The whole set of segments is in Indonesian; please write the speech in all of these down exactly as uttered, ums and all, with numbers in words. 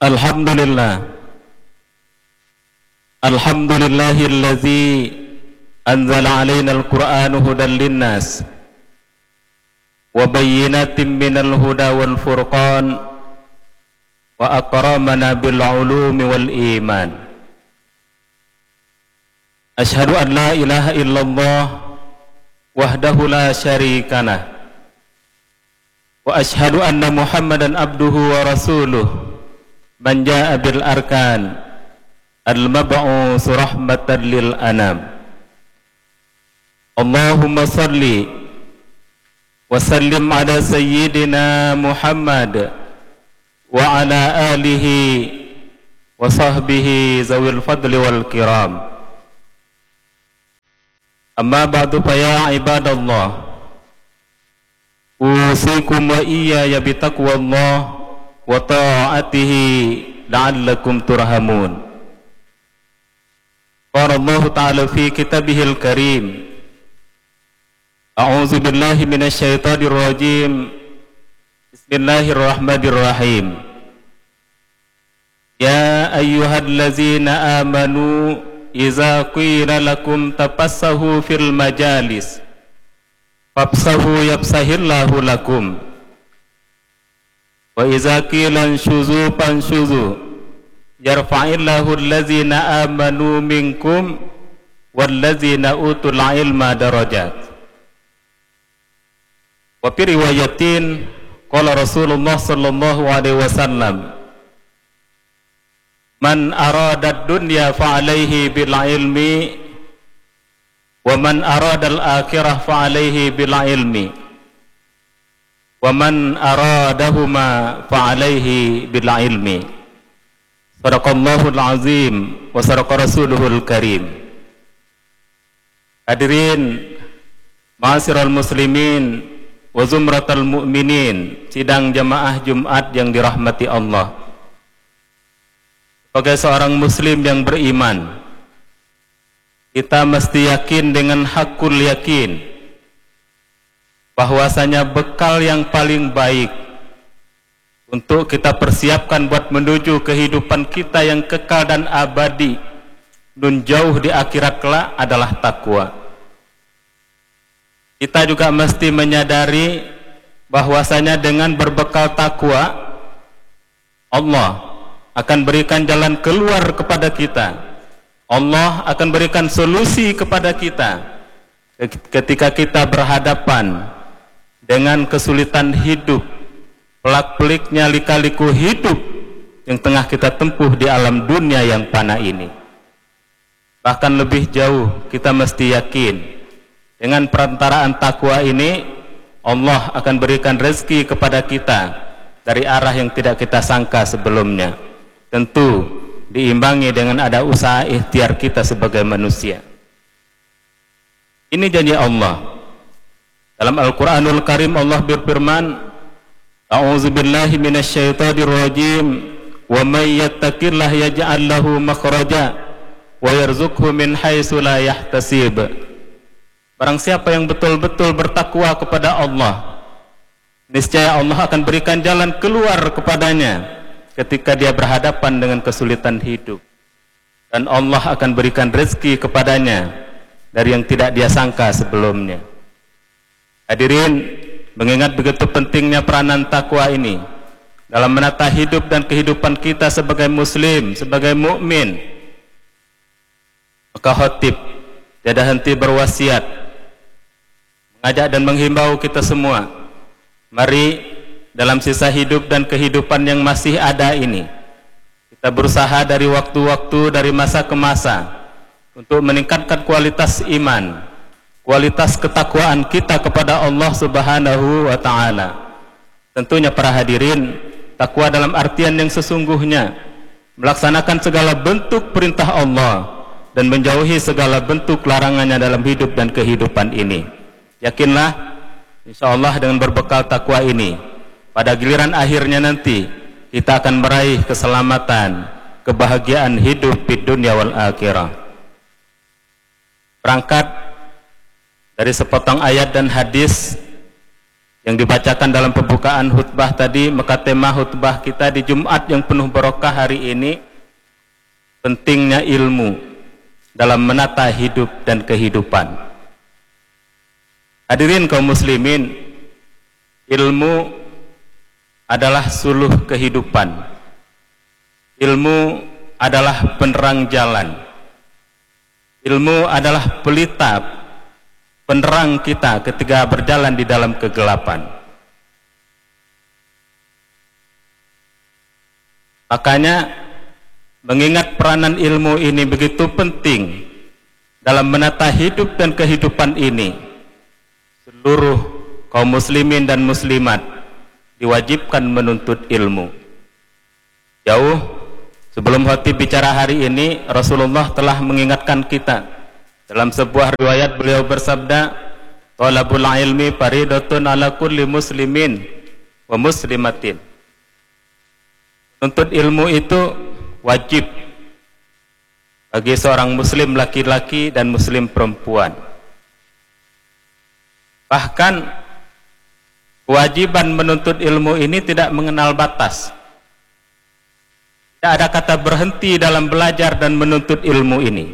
Alhamdulillah Alhamdulillahillazi anzala alaina al-Qur'ana hudan linnas wa bayyinatin minal huda wal furqan wa akramana bil ulumi wal iman. Asyhadu an la ilaha illallah wahdahu la syarikalah wa asyhadu anna Muhammadan abduhu wa rasuluh man jaa bil arkan al-mab'us rahmatan lil anam. Allahumma salli wa sallim ala sayyidina Muhammad wa ala alihi wa sahbihi zawil fadli wal kiram. Amma ba'du fa ya ibadallah, usikum wa iyaya bitaqwallah wa ta'atihi la'allakum turhamun. Qala Allah ta'ala fi kitabihil karim, a'udzu billahi minasy syaithanir rajim, bismillahirrahmanirrahim. Ya ayyuhallazina amanu idza qila lakum tafassahu fil majalis fafsahu yafsahillahu lakum wa iza qila anshuzu fanshuzu yarfa'illahu allazina amanu minkum wallazina utul ilma darajat. Wa fi riwayatin qala Rasulullah sallallahu alaihi wasallam, man arada ad-dunya fa alaihi bil ilmi wa man arada al-akhirah fa alaihi bil ilmi wa man aradahuma fa alaihi bil ilmi. Sadaqallahul azim wa sadaqa rasuluhul karim. Hadirin ma'asyiral muslimin wa zumratal mu'minin, sidang jamaah Jumat yang dirahmati Allah. Sebagai seorang muslim yang beriman, kita mesti yakin dengan hakul yakin bahwasanya bekal yang paling baik untuk kita persiapkan buat menuju kehidupan kita yang kekal dan abadi nun jauh di akhirat kelak adalah takwa. Kita juga mesti menyadari bahwasanya dengan berbekal takwa, Allah akan berikan jalan keluar kepada kita. Allah akan berikan solusi kepada kita ketika kita berhadapan dengan kesulitan hidup, pelak-peliknya lika-liku hidup yang tengah kita tempuh di alam dunia yang fana ini. Bahkan lebih jauh, kita mesti yakin dengan perantaraan takwa ini Allah akan berikan rezeki kepada kita dari arah yang tidak kita sangka sebelumnya. Tentu diimbangi dengan ada usaha ikhtiar kita sebagai manusia. Ini janji Allah. Dalam Al-Quranul Karim Allah berfirman, a'udzu billahi minasy syaithanir rajim, wa may yattaqillah yaj'al lahu makhraja wa yarzuqhu min haitsu la yahtasib. Barang siapa yang betul-betul bertakwa kepada Allah, niscaya Allah akan berikan jalan keluar kepadanya ketika dia berhadapan dengan kesulitan hidup, dan Allah akan berikan rezeki kepadanya dari yang tidak dia sangka sebelumnya. Hadirin, mengingat begitu pentingnya peranan takwa ini dalam menata hidup dan kehidupan kita sebagai muslim, sebagai mukmin, maka khotib tiada henti berwasiat, mengajak dan menghimbau kita semua, mari dalam sisa hidup dan kehidupan yang masih ada ini, kita berusaha dari waktu-waktu, dari masa ke masa, untuk meningkatkan kualitas iman, kualitas ketakwaan kita kepada Allah Subhanahu wa ta'ala. Tentunya para hadirin, takwa dalam artian yang sesungguhnya melaksanakan segala bentuk perintah Allah dan menjauhi segala bentuk larangannya dalam hidup dan kehidupan ini. Yakinlah, insya Allah dengan berbekal takwa ini, pada giliran akhirnya nanti kita akan meraih keselamatan, kebahagiaan hidup di dunia wal akhirah. Berangkat dari sepotong ayat dan hadis yang dibacakan dalam pembukaan khutbah tadi, maka tema khutbah kita di Jumat yang penuh barokah hari ini, pentingnya ilmu dalam menata hidup dan kehidupan. Hadirin kaum muslimin, ilmu adalah suluh kehidupan. Ilmu adalah penerang jalan. Ilmu adalah pelita penerang kita ketika berjalan di dalam kegelapan. Makanya mengingat peranan ilmu ini begitu penting dalam menata hidup dan kehidupan ini, seluruh kaum muslimin dan muslimat diwajibkan menuntut ilmu. Jauh sebelum khotib bicara hari ini, Rasulullah telah mengingatkan kita. Dalam sebuah riwayat beliau bersabda, "Talabul ilmi faridatun ala kulli muslimin wa muslimatin." Menuntut ilmu itu wajib bagi seorang muslim laki-laki dan muslim perempuan. Bahkan kewajiban menuntut ilmu ini tidak mengenal batas. Tidak ada kata berhenti dalam belajar dan menuntut ilmu ini.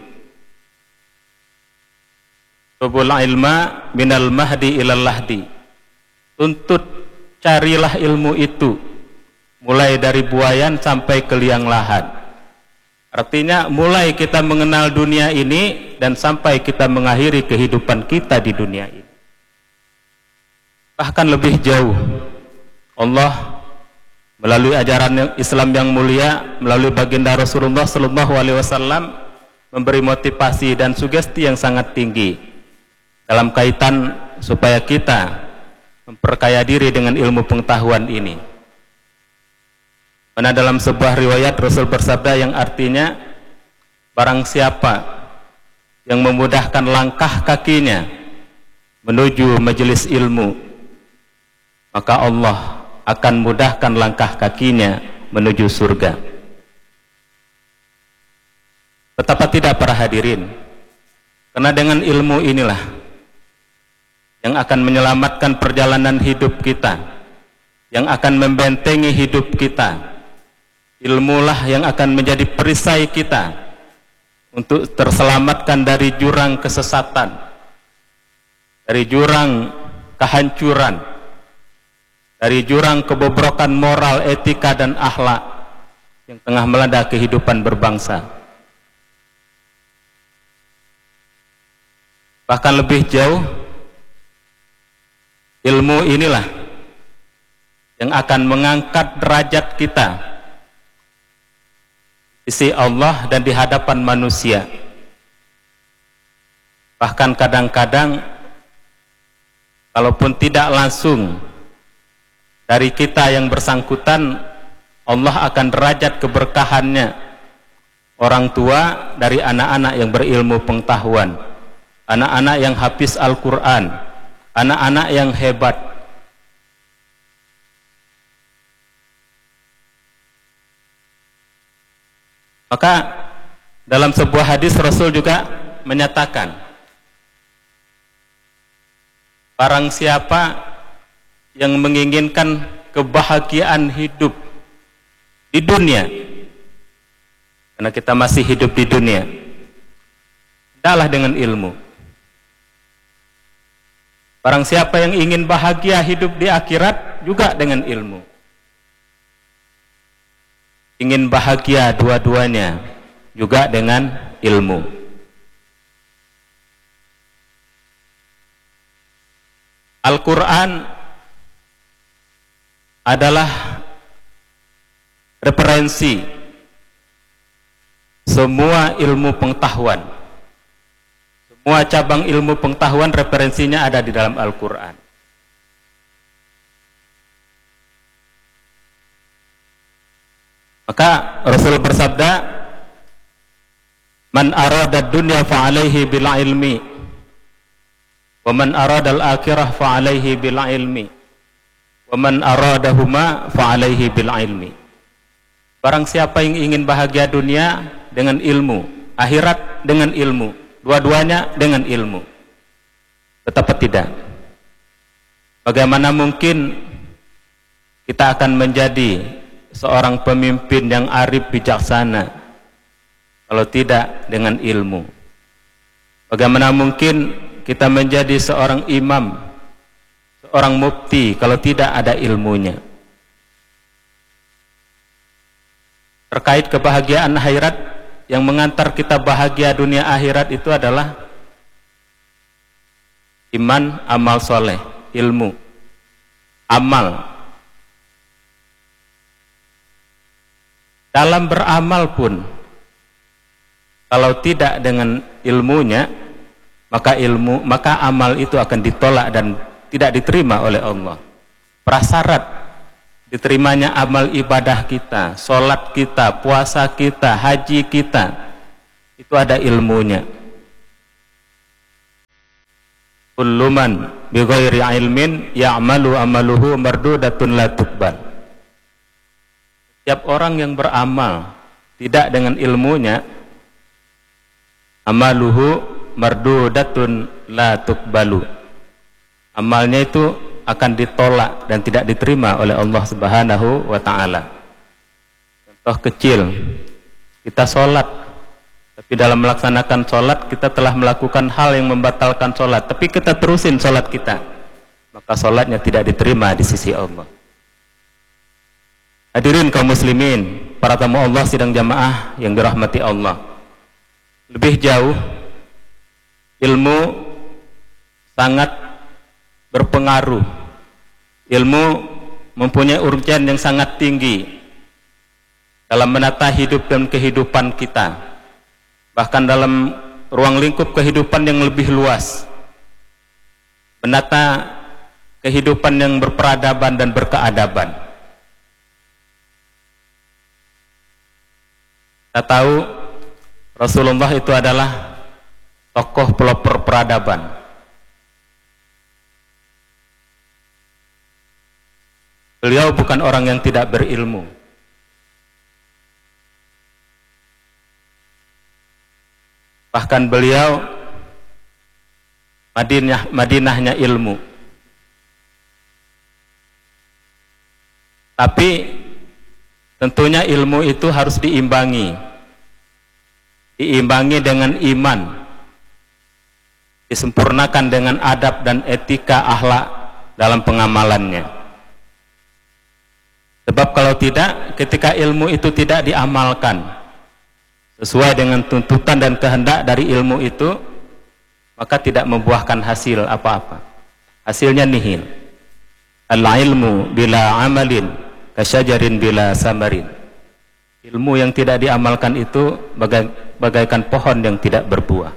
Tubul ilma minal mahdi ilal lahdi. Tuntut, carilah ilmu itu mulai dari buayan sampai ke liang lahat. Artinya mulai kita mengenal dunia ini dan sampai kita mengakhiri kehidupan kita di dunia ini. Bahkan lebih jauh, Allah melalui ajaran Islam yang mulia, melalui baginda Rasulullah sallallahu alaihi wasallam memberi motivasi dan sugesti yang sangat tinggi dalam kaitan supaya kita memperkaya diri dengan ilmu pengetahuan ini. Karena dalam sebuah riwayat Rasul bersabda yang artinya, barang siapa yang memudahkan langkah kakinya menuju majelis ilmu, maka Allah akan mudahkan langkah kakinya menuju surga. Betapa tidak para hadirin, karena dengan ilmu inilah yang akan menyelamatkan perjalanan hidup kita, yang akan membentengi hidup kita. Ilmulah yang akan menjadi perisai kita untuk terselamatkan dari jurang kesesatan, dari jurang kehancuran, dari jurang kebobrokan moral, etika, dan akhlak yang tengah melanda kehidupan berbangsa. Bahkan lebih jauh, ilmu inilah yang akan mengangkat derajat kita di sisi Allah dan di hadapan manusia. Bahkan kadang-kadang kalaupun tidak langsung dari kita yang bersangkutan, Allah akan derajat keberkahannya orang tua dari anak-anak yang berilmu pengetahuan, anak-anak yang hafiz Al-Quran, anak-anak yang hebat. Maka dalam sebuah hadis Rasul juga menyatakan, barang siapa yang menginginkan kebahagiaan hidup di dunia, karena kita masih hidup di dunia, hendaklah dengan ilmu. Barang siapa yang ingin bahagia hidup di akhirat, juga dengan ilmu. Ingin bahagia dua-duanya, juga dengan ilmu. Al-Quran adalah referensi semua ilmu pengetahuan. Semua cabang ilmu pengetahuan referensinya ada di dalam Al-Quran. Maka Rasul bersabda, "Man arada dunya fa'alaihi bil ilmi, wa man arada al-akhirah fa'alaihi bil ilmi, wa man aradahuma fa'alaihi bil ilmi." Barang siapa yang ingin bahagia dunia dengan ilmu, akhirat dengan ilmu, dua-duanya dengan ilmu. Betapa tidak. Bagaimana mungkin kita akan menjadi seorang pemimpin yang arif bijaksana kalau tidak dengan ilmu? Bagaimana mungkin kita menjadi seorang imam, seorang mufti kalau tidak ada ilmunya? Terkait kebahagiaan akhirat, yang mengantar kita bahagia dunia akhirat itu adalah iman, amal soleh, ilmu, amal. Dalam beramal pun, kalau tidak dengan ilmunya, maka ilmu, maka amal itu akan ditolak dan tidak diterima oleh Allah. Prasyarat diterimanya amal ibadah kita, sholat kita, puasa kita, haji kita, itu ada ilmunya. Kullu man bighairi ilmin ya'malu amaluhu mardudatun la tuqbal. Setiap orang yang beramal tidak dengan ilmunya, amaluhu mardudatun la tuqbalu. Amalnya itu akan ditolak dan tidak diterima oleh Allah Subhanahu wa ta'ala. Contoh kecil, kita sholat, tapi dalam melaksanakan sholat kita telah melakukan hal yang membatalkan sholat, tapi kita terusin sholat kita, maka sholatnya tidak diterima di sisi Allah. Hadirin kaum muslimin, para tamu Allah sidang jamaah yang dirahmati Allah, lebih jauh, ilmu sangat berpengaruh. Ilmu mempunyai urutan yang sangat tinggi dalam menata hidup dan kehidupan kita, bahkan dalam ruang lingkup kehidupan yang lebih luas, menata kehidupan yang berperadaban dan berkeadaban. Kita tahu Rasulullah itu adalah tokoh pelopor peradaban. Beliau bukan orang yang tidak berilmu. Bahkan beliau Madinah, Madinahnya ilmu. Tapi tentunya ilmu itu harus diimbangi. Diimbangi dengan iman. Disempurnakan dengan adab dan etika akhlak dalam pengamalannya. Sebab kalau tidak, ketika ilmu itu tidak diamalkan sesuai dengan tuntutan dan kehendak dari ilmu itu, maka tidak membuahkan hasil apa-apa. Hasilnya nihil. Al-ilmu bila amalin kasyajarin bila samarin. Ilmu yang tidak diamalkan itu bagai, bagaikan pohon yang tidak berbuah.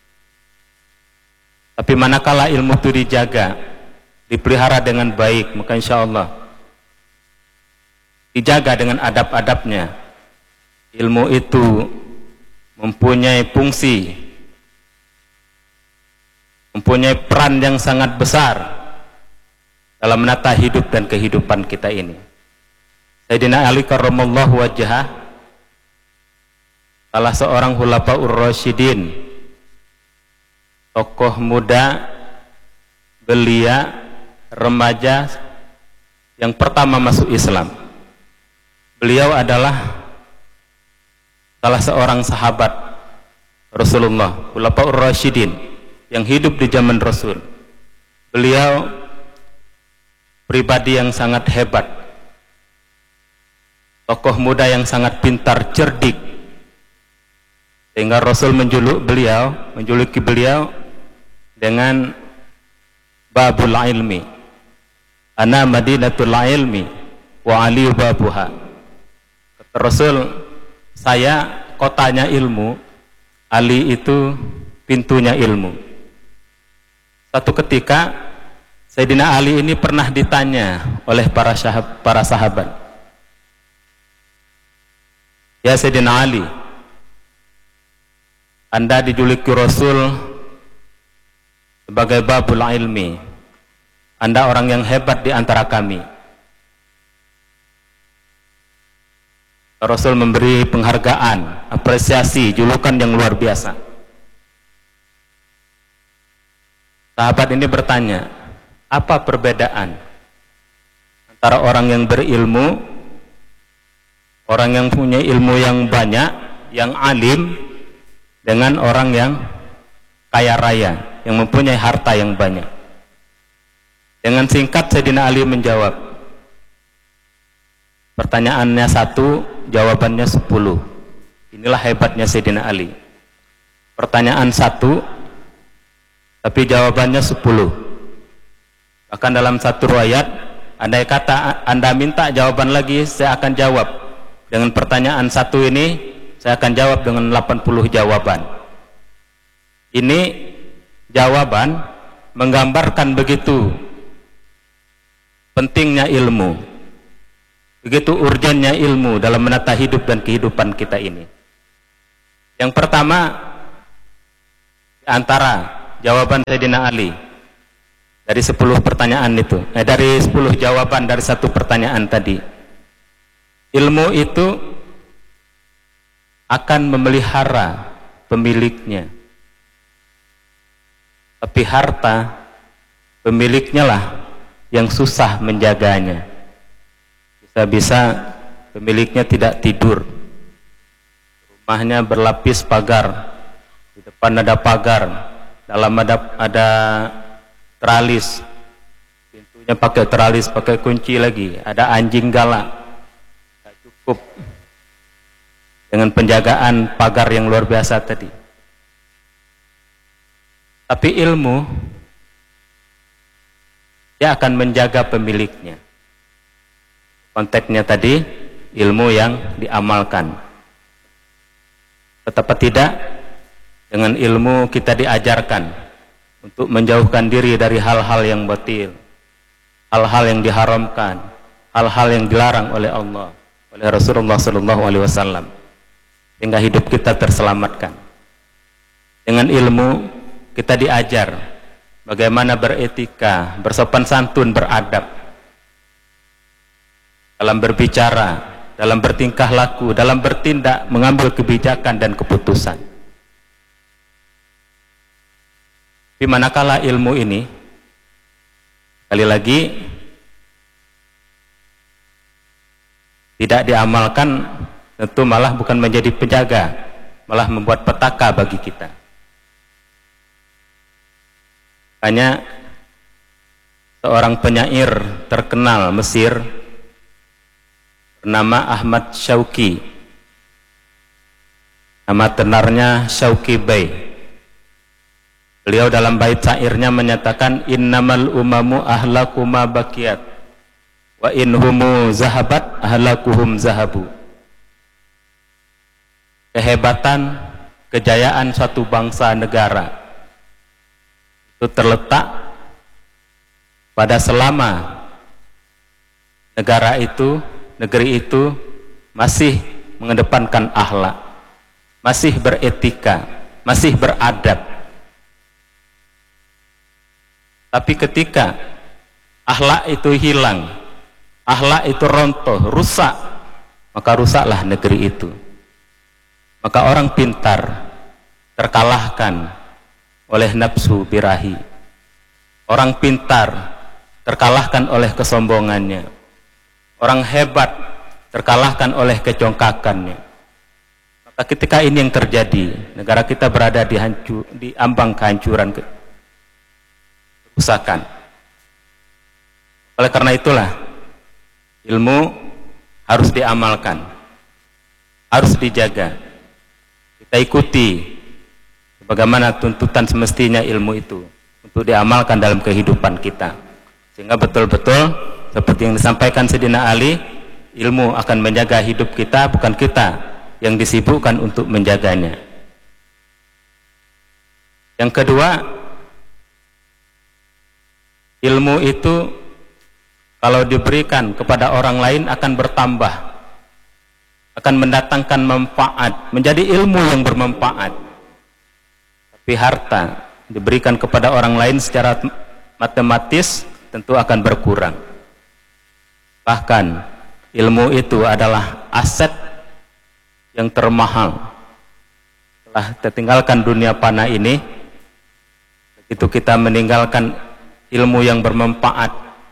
Tapi manakala ilmu itu dijaga, dipelihara dengan baik, maka insya Allah dijaga dengan adab-adabnya, ilmu itu mempunyai fungsi, mempunyai peran yang sangat besar dalam menata hidup dan kehidupan kita ini. Sayyidina Ali karramallahu wajhah, salah seorang khulafaur rasyidin, tokoh muda, belia, remaja yang pertama masuk Islam. Beliau adalah salah seorang sahabat Rasulullah, khulafaur rasyidin yang hidup di zaman Rasul. Beliau pribadi yang sangat hebat, tokoh muda yang sangat pintar, cerdik, sehingga Rasul menjuluk beliau, menjuluki beliau dengan babul ilmi. Ana madinatul ilmi wa ali babuha. Rasul, saya kotanya ilmu, Ali itu pintunya ilmu. Satu ketika Sayyidina Ali ini pernah ditanya oleh para sahabat, para sahabat, ya Sayyidina Ali, Anda dijuluki Rasul sebagai babul ilmi, Anda orang yang hebat di antara kami. Rasul memberi penghargaan, apresiasi, julukan yang luar biasa. Sahabat ini bertanya, apa perbedaan antara orang yang berilmu, orang yang punya ilmu yang banyak, yang alim, dengan orang yang kaya raya, yang mempunyai harta yang banyak. Dengan singkat Sayyidina Ali menjawab. Pertanyaannya satu, jawabannya sepuluh. Inilah hebatnya Sayyidina Ali. Pertanyaan satu, tapi jawabannya sepuluh. Bahkan dalam satu riwayat, andai kata Anda minta jawaban lagi, saya akan jawab. Dengan pertanyaan satu ini, saya akan jawab dengan delapan puluh jawaban. Ini jawaban menggambarkan begitu pentingnya ilmu, begitu urgennya ilmu dalam menata hidup dan kehidupan kita ini. Yang pertama, antara jawaban Sayyidina Ali dari sepuluh pertanyaan itu, eh, dari sepuluh jawaban dari satu pertanyaan tadi, ilmu itu akan memelihara pemiliknya, tapi harta pemiliknya lah yang susah menjaganya. Bisa-bisa pemiliknya tidak tidur, rumahnya berlapis pagar, di depan ada pagar, dalam ada, ada teralis, pintunya pakai teralis, pakai kunci lagi, ada anjing galak, tidak cukup dengan penjagaan pagar yang luar biasa tadi. Tapi ilmu, dia akan menjaga pemiliknya. Konteksnya tadi ilmu yang diamalkan. Betapa tidak, dengan ilmu kita diajarkan untuk menjauhkan diri dari hal-hal yang batil, hal-hal yang diharamkan, hal-hal yang dilarang oleh Allah, oleh Rasulullah Sallallahu Alaihi Wasallam, sehingga hidup kita terselamatkan. Dengan ilmu kita diajar bagaimana beretika, bersopan santun, beradab dalam berbicara, dalam bertingkah laku, dalam bertindak, mengambil kebijakan dan keputusan. Di manakala ilmu ini, sekali lagi, tidak diamalkan, tentu malah bukan menjadi penjaga, malah membuat petaka bagi kita. Hanya seorang penyair terkenal Mesir bernama Ahmad Syauqi, nama tenarnya Syauqi Bey. Beliau dalam bait syairnya menyatakan, innamal umamu ahlakuma bakiyat wa inhumu zahabat ahlakuhum zahabu. Kehebatan, kejayaan suatu bangsa negara itu terletak pada selama negara itu, negeri itu masih mengedepankan akhlak, masih beretika, masih beradab. Tapi ketika akhlak itu hilang, akhlak itu rontoh, rusak, maka rusaklah negeri itu. Maka orang pintar terkalahkan oleh nafsu birahi. Orang pintar terkalahkan oleh kesombongannya. Orang hebat terkalahkan oleh kecongkakannya. Maka ketika ini yang terjadi, negara kita berada di, hancur, di ambang kehancuran, kerusakan. Oleh karena itulah, ilmu harus diamalkan, harus dijaga. Kita ikuti bagaimana tuntutan semestinya ilmu itu untuk diamalkan dalam kehidupan kita, sehingga betul-betul seperti yang disampaikan Sayyidina Ali, ilmu akan menjaga hidup kita, bukan kita yang disibukkan untuk menjaganya. Yang kedua, ilmu itu kalau diberikan kepada orang lain akan bertambah, akan mendatangkan manfaat, menjadi ilmu yang bermanfaat. Tapi harta diberikan kepada orang lain secara matematis tentu akan berkurang. Bahkan ilmu itu adalah aset yang termahal. Setelah kita tinggalkan dunia fana ini, begitu kita meninggalkan ilmu yang bermanfaat,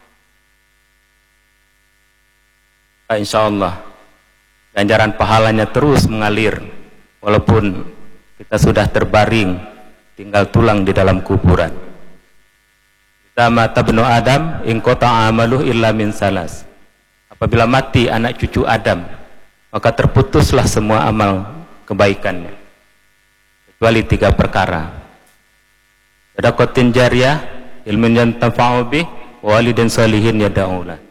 insya Allah ganjaran pahalanya terus mengalir walaupun kita sudah terbaring tinggal tulang di dalam kuburan. Mata bnu Adam in qata'a amaluhu illa min salas. Apabila mati anak cucu Adam, maka terputuslah semua amal kebaikannya kecuali tiga perkara. Sedaqatin jariyah, ilmun yantafa'u bih, walidin sholihin yad'u lah.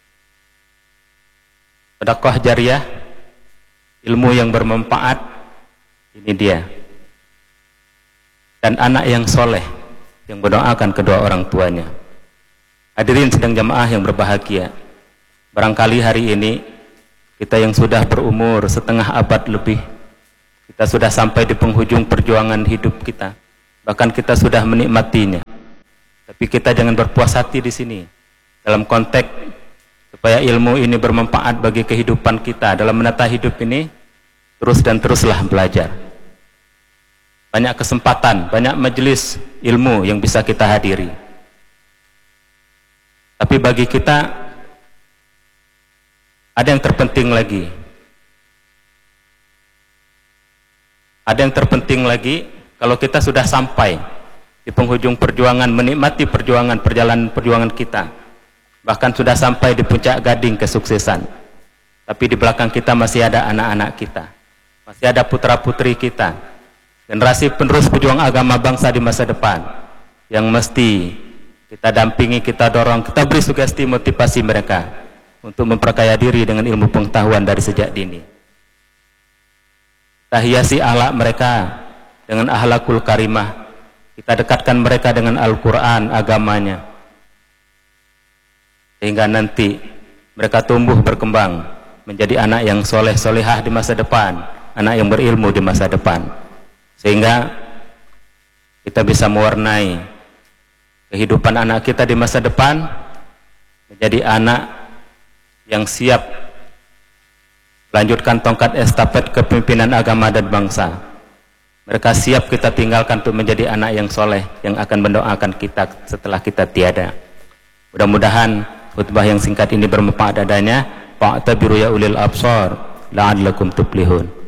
Sedekah jariyah, ilmu yang bermanfaat, ini dia. Dan anak yang soleh yang mendoakan kedua orang tuanya. Hadirin sedang jamaah yang berbahagia, barangkali hari ini kita yang sudah berumur setengah abad lebih, kita sudah sampai di penghujung perjuangan hidup kita, bahkan kita sudah menikmatinya. Tapi kita jangan berpuas hati di sini. Dalam konteks supaya ilmu ini bermanfaat bagi kehidupan kita dalam menata hidup ini, terus dan teruslah belajar. Banyak kesempatan, banyak majelis ilmu yang bisa kita hadiri. Tapi bagi kita ada yang terpenting lagi. Ada yang terpenting lagi kalau kita sudah sampai di penghujung perjuangan, menikmati perjuangan, perjalanan perjuangan kita, bahkan sudah sampai di puncak gading kesuksesan, tapi di belakang kita masih ada anak-anak kita, masih ada putra-putri kita, generasi penerus pejuang agama bangsa di masa depan, yang mesti kita dampingi, kita dorong, kita beri sugesti motivasi mereka untuk memperkaya diri dengan ilmu pengetahuan dari sejak dini. Kita hiasi akhlak mereka dengan akhlakul karimah, kita dekatkan mereka dengan Al-Quran, agamanya, sehingga nanti mereka tumbuh berkembang menjadi anak yang soleh solehah di masa depan, anak yang berilmu di masa depan, sehingga kita bisa mewarnai kehidupan anak kita di masa depan menjadi anak yang siap lanjutkan tongkat estafet kepemimpinan agama dan bangsa. Mereka siap kita tinggalkan untuk menjadi anak yang soleh yang akan mendoakan kita setelah kita tiada. Mudah-mudahan khutbah yang singkat ini bermanfaat adanya. Fa'tabiru ya ulil absar la'allakum tuflihun.